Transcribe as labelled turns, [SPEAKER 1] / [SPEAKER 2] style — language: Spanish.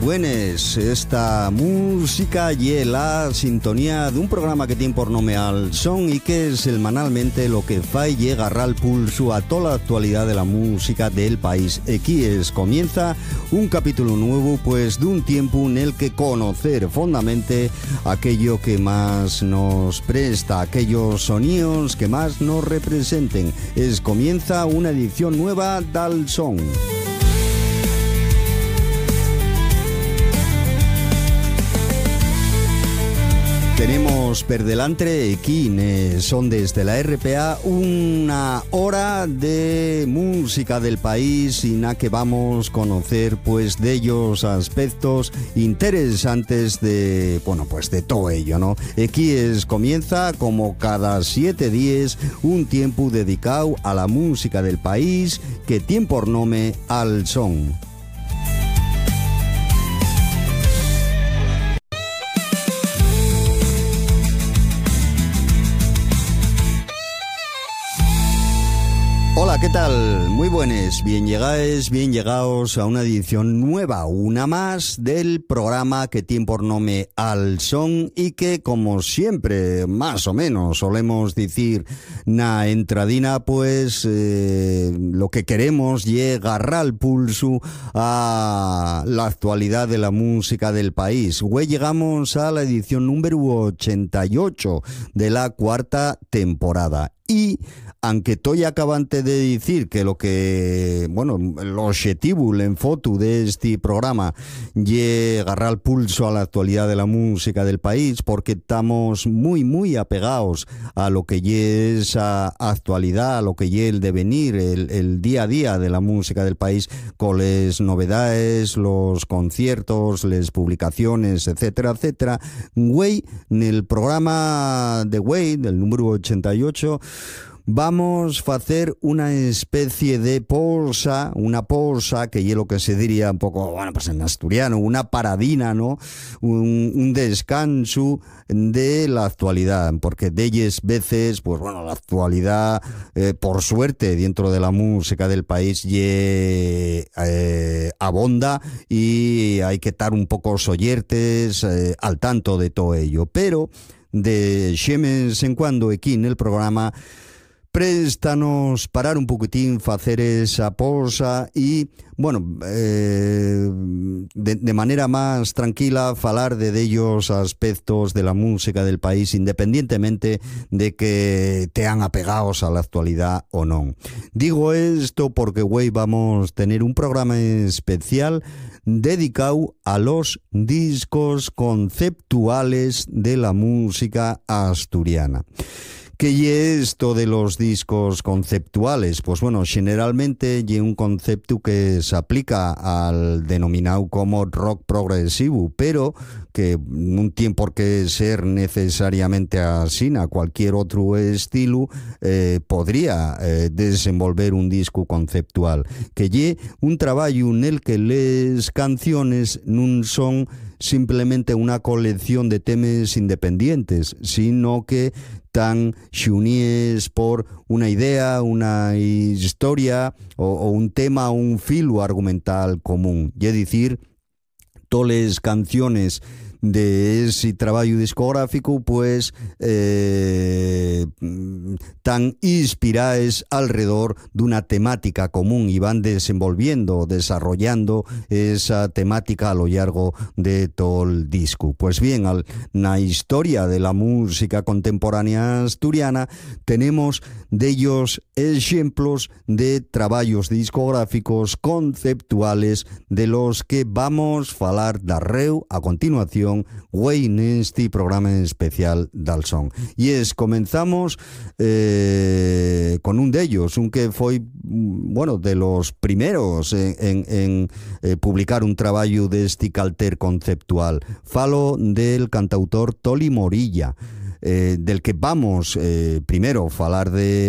[SPEAKER 1] buenas. Esta música y la sintonía de un programa que tiene por nombre Al Son y que semanalmente lo que fai llega al pulso a toda la actualidad de la música del país. Aquí comienza un capítulo nuevo, pues de un tiempo en el que conocer fondamente aquello que más nos presta, aquellos sonidos que más nos representen. Comienza una edición nueva del Son. Tenemos per delante aquí son desde la RPA una hora de música del país y que vamos a conocer pues de ellos aspectos interesantes de, bueno, pues de todo ello, ¿no? Aquí comienza como cada 7 días un tiempo dedicado a la música del país que tiene por nombre Al Son. Hola, ¿qué tal? Muy buenas, bien llegados a una edición nueva, una más del programa que tiene por nombre Al Son y que, como siempre, más o menos solemos decir na entradina, pues lo que queremos llegar al pulso a la actualidad de la música del país. Hoy llegamos a la edición número 88 de la cuarta temporada y aunque estoy acabante de decir que el objetivo, el enfoque de este programa llegar al pulso a la actualidad de la música del país, porque estamos muy apegados a lo que es a actualidad, a lo que es el devenir, el día a día de la música del país, con las novedades, los conciertos, las publicaciones, etcétera. Güey, en el programa de Güey, del número 88, vamos a hacer una especie de pausa, que es lo que se diría un poco, bueno, pues en asturiano, una paradina, ¿no? Un descanso de la actualidad, porque de ellas veces, pues bueno, la actualidad, por suerte, dentro de la música del país, abonda y hay que estar un poco soyertes al tanto de todo ello. Pero de vez en cuando aquí en el programa préstanos parar un poquitín, hacer esa pausa y, bueno, de manera más tranquila, falar de ellos aspectos de la música del país, independientemente de que tean apegados a la actualidad o no. Digo esto porque, güey, vamos a tener un programa especial dedicado a los discos conceptuales de la música asturiana. ¿Qué es esto de los discos conceptuales? Pues bueno, generalmente es un concepto que se aplica al denominado como rock progresivo, pero que no tiene por qué ser necesariamente así, a cualquier otro estilo podría desenvolver un disco conceptual, que es un trabajo en el que las canciones no son simplemente una colección de temas independientes, sino que están unidas por una idea, una historia o un tema, un filo argumental común. Es decir, todas las canciones de ese trabajo discográfico pues tan inspiradas alrededor de una temática común y van desarrollando esa temática a lo largo de todo el disco. Pues bien, en la historia de la música contemporánea asturiana tenemos de ellos ejemplos de trabajos discográficos conceptuales de los que vamos a hablar darreu a continuación en este programa especial del Son. Y comenzamos con un de ellos, un que fue, bueno, de los primeros en publicar un trabajo de este calter conceptual. Falo del cantautor Toli Morilla, del que vamos primero a hablar de